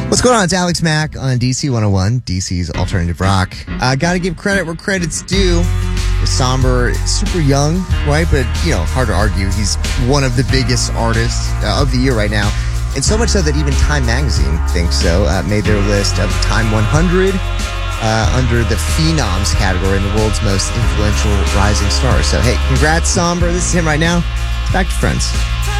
What's going on? It's Alex Mack on DC 101, DC's Alternative Rock. Gotta give credit where credit's due. Somber, super young, right? But, hard to argue. He's one of the biggest artists of the year right now. And so much so that even Time Magazine thinks so. Made their list of Time 100 under the Phenoms category in the world's most influential rising stars. So, hey, congrats, Somber. This is him right now. Back to Friends.